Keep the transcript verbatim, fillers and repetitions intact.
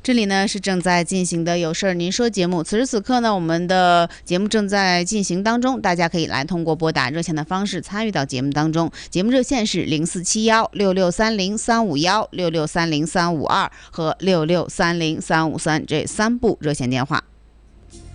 这里呢是正在进行的有事儿您说节目，此时此刻呢，我们的节目正在进行当中，大家可以来通过拨打热线的方式参与到节目当中。节目热线是零四七幺六六三零三五幺、六六三零三五二和六六三零三五三这三部热线电话。